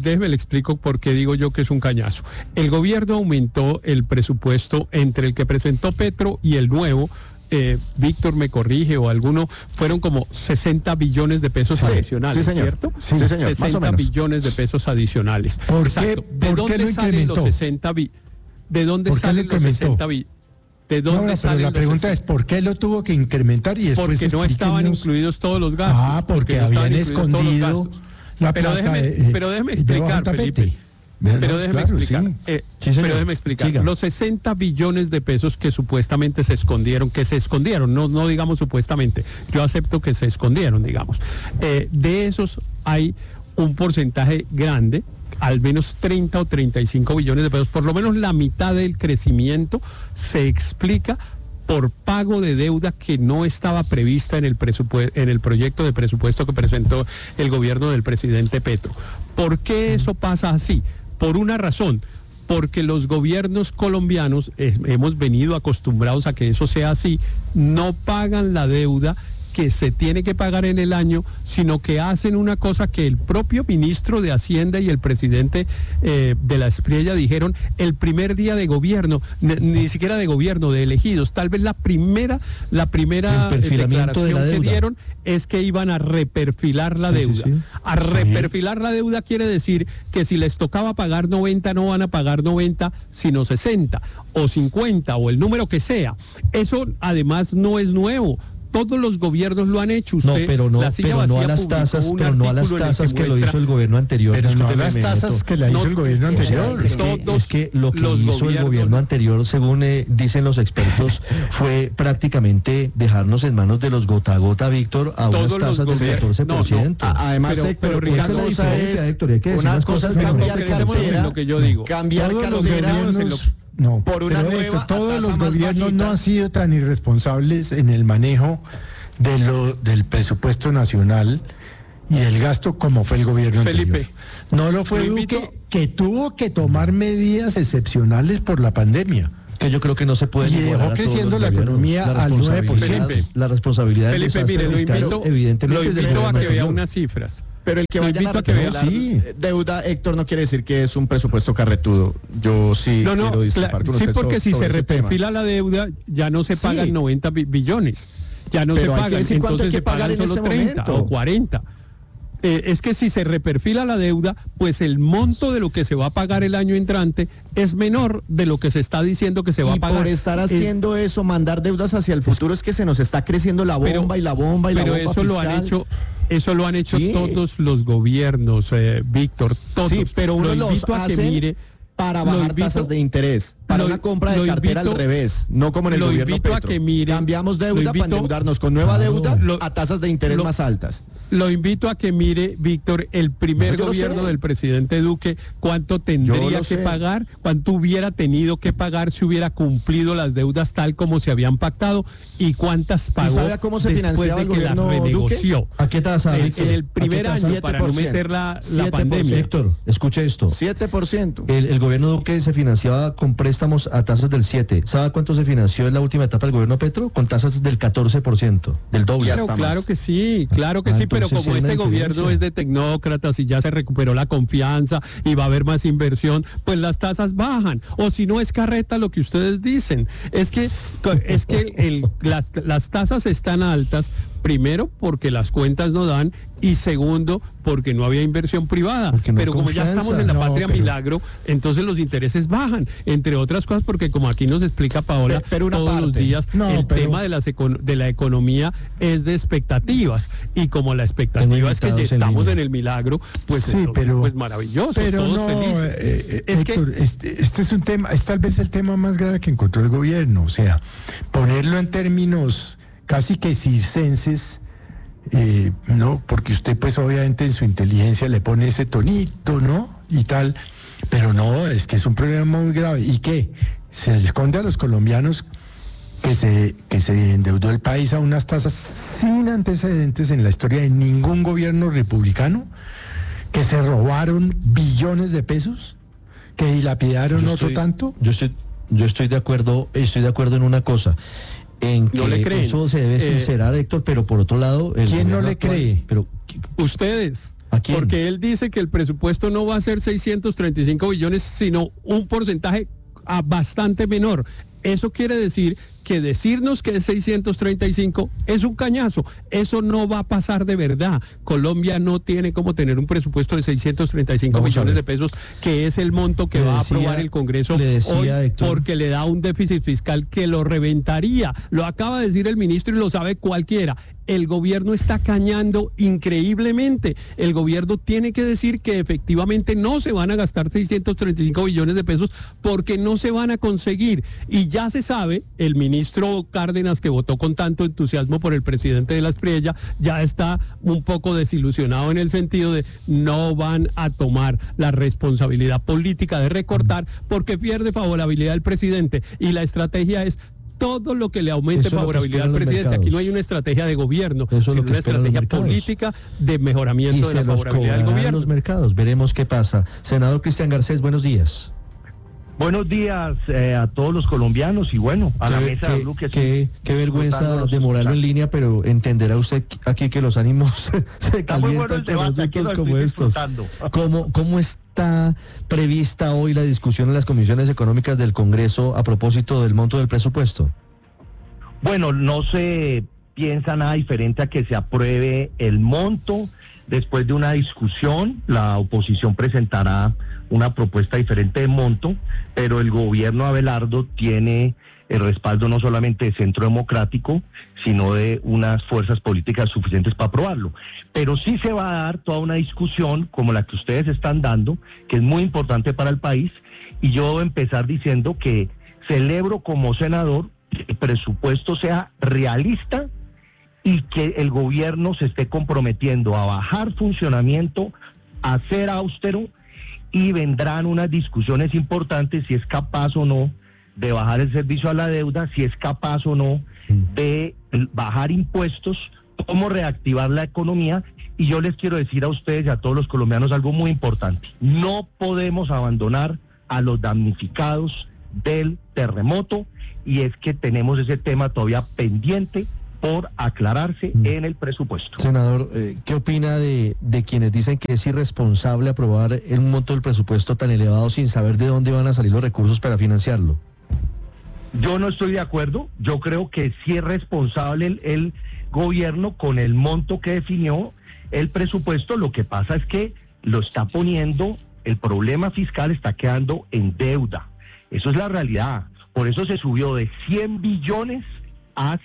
por qué digo yo que es un cañazo. El gobierno aumentó el presupuesto entre el que presentó Petro y el nuevo. Víctor me corrige o alguno, fueron como 60 billones de pesos adicionales, ¿cierto? Sí, señor, 60 billones de pesos adicionales. ¿Por qué lo incrementó? ¿De dónde salen los 60 billones? Pero la pregunta es, ¿por qué lo tuvo que incrementar? Y después porque no estaban incluidos todos los gastos. Porque habían escondido la plata. Pero déjeme explicar, Felipe. Pero déjeme explicar. Siga. Los 60 billones de pesos que supuestamente se escondieron, no digamos supuestamente, yo acepto que se escondieron, digamos. De esos hay un porcentaje grande, al menos 30 o 35 billones de pesos, por lo menos la mitad del crecimiento se explica por pago de deuda que no estaba prevista en el proyecto de presupuesto que presentó el gobierno del presidente Petro. ¿Por qué eso pasa así? Por una razón, porque los gobiernos colombianos, hemos venido acostumbrados a que eso sea así, no pagan la deuda que se tiene que pagar en el año, sino que hacen una cosa que el propio ministro de Hacienda y el presidente de la Espriella dijeron el primer día de gobierno, ni siquiera de gobierno, de elegidos, tal vez la primera declaración que dieron es que iban a reperfilar la deuda. A reperfilar la deuda quiere decir que si les tocaba pagar 90, no van a pagar 90, sino 60 o 50 o el número que sea. Eso además no es nuevo. Todos los gobiernos lo han hecho. Pero no a las tasas que lo hizo el gobierno anterior. Pero no a las tasas que la hizo el gobierno anterior. Es que lo que hizo el gobierno anterior, según dicen los expertos, fue prácticamente dejarnos en manos de los gota a gota, Víctor, a unas tasas del 14%. Además, Héctor, una cosa es cambiar cartera, cambiar cartera. No, por una nueva todos los gobiernos no han sido tan irresponsables en el manejo del presupuesto nacional y el gasto como fue el gobierno anterior. No lo fue Duque, que tuvo que tomar medidas excepcionales por la pandemia. Que yo creo que no se puede. Y dejó creciendo la economía al 9%. La responsabilidad del Felipe, mire, lo invito a que vea unas cifras. Pero el que vayan a repelar deuda, Héctor, no quiere decir que es un presupuesto carretudo. Yo sí quiero discrepar con usted. Sí, porque si se reperfila la deuda, ya no se pagan 90 billones. Ya no se pagan, entonces se pagan solo 30 o 40. Es que si se reperfila la deuda, pues el monto de lo que se va a pagar el año entrante es menor de lo que se está diciendo que se va a pagar. Y por estar haciendo eso, mandar deudas hacia el futuro, es que se nos está creciendo la bomba y la bomba y la bomba fiscal. Eso lo han hecho todos los gobiernos, Víctor, todos. Sí, pero uno los hace para bajar tasas de interés. para una compra de cartera al revés, no como en el gobierno Petro. Cambiamos deuda para endeudarnos con nueva deuda a tasas de interés más altas. Lo invito a que mire, Víctor, el primer gobierno del presidente Duque, cuánto tendría que pagar, cuánto hubiera tenido que pagar si hubiera cumplido las deudas tal como se habían pactado y cuántas pagó. ¿Y sabe a cómo se financiaba el gobierno Duque? ¿A qué tasa? En el primer año, para no meter la pandemia. Héctor, escuche esto. 7%. El gobierno Duque se financiaba con préstamos a tasas del 7%. ¿Sabe cuánto se financió en la última etapa del gobierno Petro? Con tasas del 14%, del doble. Claro que sí, pero como este gobierno es de tecnócratas y ya se recuperó la confianza y va a haber más inversión, pues las tasas bajan. O si no es carreta lo que ustedes dicen. Es que las tasas están altas, primero porque las cuentas no dan y segundo porque no había inversión privada. Pero como ya estamos en la patria milagro, entonces los intereses bajan, entre otras cosas porque como aquí nos explica Paola todos los días, tema de la economía es de expectativas y como la expectativa es que ya estamos en el milagro, pues sí, pues maravilloso, todos felices. Héctor, este es un tema, es tal vez el tema más grave que encontró el gobierno, o sea, ponerlo en términos casi que circenses, no, porque usted pues obviamente en su inteligencia le pone ese tonito, ¿no? Y tal, pero no, es que es un problema muy grave. ¿Y qué? Se le esconde a los colombianos que se endeudó el país a unas tasas sin antecedentes en la historia de ningún gobierno republicano, que se robaron billones de pesos, que dilapidaron tanto. Yo estoy de acuerdo en una cosa. En que eso se debe sincerar, Héctor, pero por otro lado... ¿Quién no le cree? Pero, ustedes. ¿A quién? Porque él dice que el presupuesto no va a ser 635 billones, sino un porcentaje bastante menor. Eso quiere decir que decirnos que es 635 es un cañazo. Eso no va a pasar de verdad. Colombia no tiene como tener un presupuesto de 635 millones de pesos, que es el monto que va a aprobar el Congreso hoy, Héctor, porque le da un déficit fiscal que lo reventaría. Lo acaba de decir el ministro y lo sabe cualquiera. El gobierno está cañando increíblemente. El gobierno tiene que decir que efectivamente no se van a gastar 635 billones de pesos porque no se van a conseguir. Y ya se sabe, el ministro Cárdenas, que votó con tanto entusiasmo por el presidente de la Espriella, ya está un poco desilusionado en el sentido de no van a tomar la responsabilidad política de recortar porque pierde favorabilidad del presidente. Y la estrategia es todo lo que le aumente favorabilidad al presidente. Aquí no hay una estrategia de gobierno, sino una estrategia política de mejoramiento de la favorabilidad del gobierno. Los mercados, veremos qué pasa. Senador Cristian Garcés, buenos días. Buenos días a todos los colombianos y bueno, a la mesa de Blue. Qué vergüenza demorarlo en línea, pero entenderá usted aquí que los ánimos se calientan con asuntos como estos. ¿Cómo está prevista hoy la discusión en las comisiones económicas del Congreso a propósito del monto del presupuesto? Bueno, no se piensa nada diferente a que se apruebe el monto. Después de una discusión, la oposición presentará una propuesta diferente de monto, pero el gobierno Abelardo tiene el respaldo no solamente de Centro Democrático, sino de unas fuerzas políticas suficientes para aprobarlo. Pero sí se va a dar toda una discusión como la que ustedes están dando, que es muy importante para el país, y yo voy a empezar diciendo que celebro como senador que el presupuesto sea realista y que el gobierno se esté comprometiendo a bajar funcionamiento, a ser austero, y vendrán unas discusiones importantes si es capaz o no de bajar el servicio a la deuda, si es capaz o no de bajar impuestos, cómo reactivar la economía. Y yo les quiero decir a ustedes y a todos los colombianos algo muy importante. No podemos abandonar a los damnificados del terremoto, y es que tenemos ese tema todavía pendiente por aclararse en el presupuesto. Senador, ¿qué opina de quienes dicen que es irresponsable aprobar un monto del presupuesto tan elevado sin saber de dónde van a salir los recursos para financiarlo? Yo no estoy de acuerdo. Yo creo que sí es responsable el gobierno con el monto que definió el presupuesto. Lo que pasa es que lo está poniendo, el problema fiscal está quedando en deuda. Eso es la realidad. Por eso se subió de 100 billones a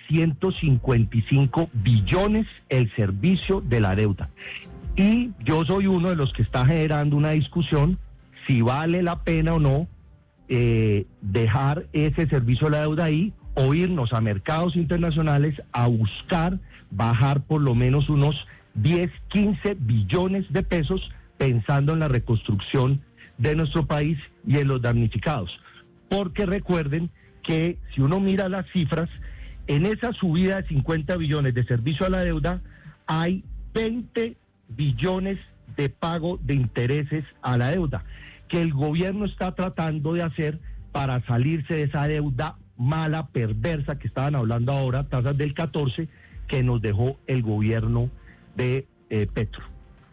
155 billones el servicio de la deuda. Y yo soy uno de los que está generando una discusión si vale la pena o no dejar ese servicio a la deuda ahí o irnos a mercados internacionales a buscar bajar por lo menos unos 10, 15 billones de pesos pensando en la reconstrucción de nuestro país y en los damnificados. Porque recuerden que si uno mira las cifras, en esa subida de 50 billones de servicio a la deuda hay 20 billones de pago de intereses a la deuda, que el gobierno está tratando de hacer para salirse de esa deuda mala, perversa, que estaban hablando ahora, tasas del 14, que nos dejó el gobierno de Petro.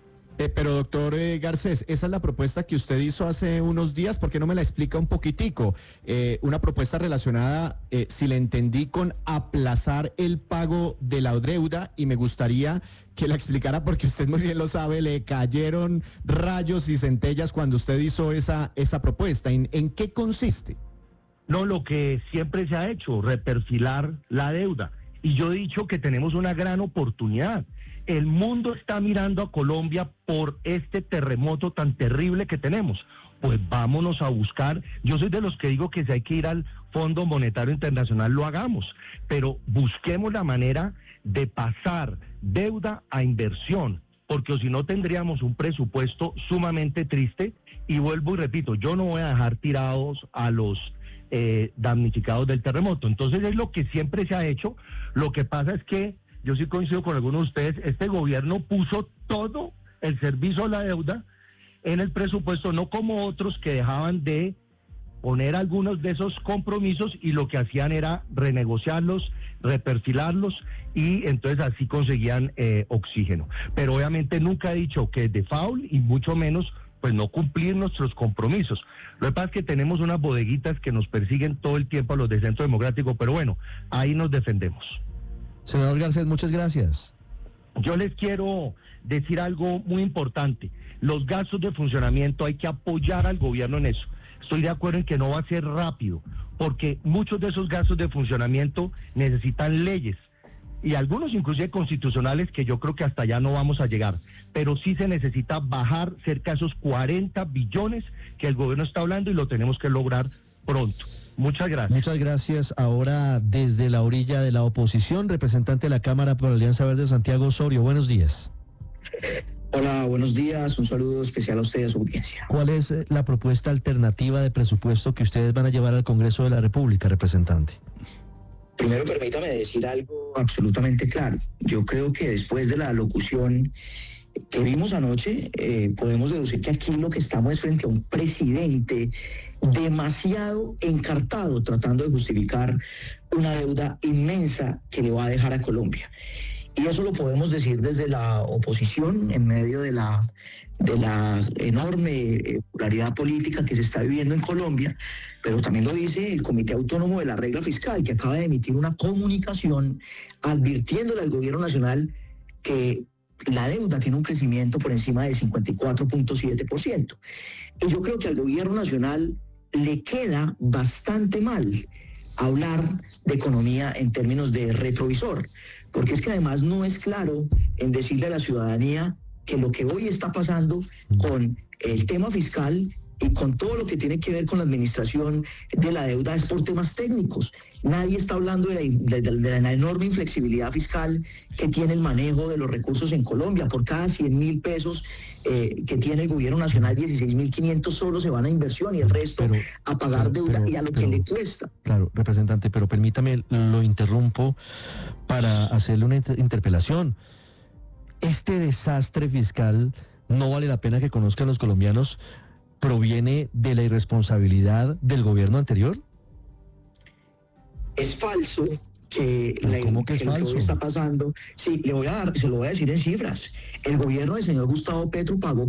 Pero doctor Garcés, esa es la propuesta que usted hizo hace unos días, ¿por qué no me la explica un poquitico? Una propuesta relacionada, si le entendí, con aplazar el pago de la deuda, y me gustaría que la explicara porque usted muy bien lo sabe, le cayeron rayos y centellas cuando usted hizo esa propuesta. ¿En qué consiste? No, lo que siempre se ha hecho, reperfilar la deuda. Y yo he dicho que tenemos una gran oportunidad. El mundo está mirando a Colombia por este terremoto tan terrible que tenemos. Pues vámonos a buscar. Yo soy de los que digo que si hay que ir al Fondo Monetario Internacional, lo hagamos. Pero busquemos la manera de pasar deuda a inversión, porque si no tendríamos un presupuesto sumamente triste. Y vuelvo y repito, yo no voy a dejar tirados a los damnificados del terremoto. Entonces es lo que siempre se ha hecho. Lo que pasa es que yo sí coincido con algunos de ustedes, este gobierno puso todo el servicio a la deuda en el presupuesto, no como otros que dejaban de poner algunos de esos compromisos y lo que hacían era renegociarlos, reperfilarlos, y entonces así conseguían oxígeno. Pero obviamente nunca he dicho que es de foul y mucho menos pues no cumplir nuestros compromisos. Lo que pasa es que tenemos unas bodeguitas que nos persiguen todo el tiempo a los de Centro Democrático, pero bueno, ahí nos defendemos. Senador Garcés, muchas gracias. Yo les quiero decir algo muy importante. Los gastos de funcionamiento hay que apoyar al gobierno en eso. Estoy de acuerdo en que no va a ser rápido, porque muchos de esos gastos de funcionamiento necesitan leyes, y algunos inclusive constitucionales, que yo creo que hasta allá no vamos a llegar, pero sí se necesita bajar cerca de esos 40 billones que el gobierno está hablando, y lo tenemos que lograr pronto. Muchas gracias. Muchas gracias. Ahora, desde la orilla de la oposición, representante de la Cámara por la Alianza Verde, Santiago Osorio, buenos días. Hola, buenos días, un saludo especial a ustedes y a su audiencia. ¿Cuál es la propuesta alternativa de presupuesto que ustedes van a llevar al Congreso de la República, representante? Primero, permítame decir algo absolutamente claro. Yo creo que después de la locución que vimos anoche, podemos deducir que aquí lo que estamos es frente a un presidente demasiado encartado tratando de justificar una deuda inmensa que le va a dejar a Colombia. Y eso lo podemos decir desde la oposición, en medio de la enorme polaridad política que se está viviendo en Colombia, pero también lo dice el Comité Autónomo de la Regla Fiscal, que acaba de emitir una comunicación advirtiéndole al gobierno nacional que la deuda tiene un crecimiento por encima del 54.7%. Y yo creo que al gobierno nacional le queda bastante mal hablar de economía en términos de retrovisor, porque es que además no es claro en decirle a la ciudadanía que lo que hoy está pasando con el tema fiscal y con todo lo que tiene que ver con la administración de la deuda es por temas técnicos. Nadie está hablando de la enorme inflexibilidad fiscal que tiene el manejo de los recursos en Colombia. Por cada 100.000 pesos que tiene el gobierno nacional, 16.500 solo se van a inversión y el resto a pagar deuda y a lo que le cuesta. Claro, representante, pero permítame, lo interrumpo para hacerle una interpelación. Este desastre fiscal, no vale la pena que conozcan los colombianos, ¿proviene de la irresponsabilidad del gobierno anterior? Es falso que ¿Cómo que es falso? Lo que está pasando. Sí, se lo voy a decir en cifras. El gobierno del señor Gustavo Petro pagó